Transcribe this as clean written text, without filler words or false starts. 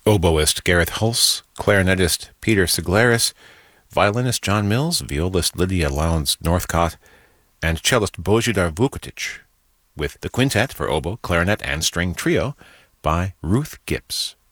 oboist Gareth Hulse, clarinetist Peter Siglaris, violinist John Mills, violist Lydia Lowndes Northcott, and cellist Božidar Vukotic, with the quintet for oboe, clarinet, and string trio by Ruth Gibbs.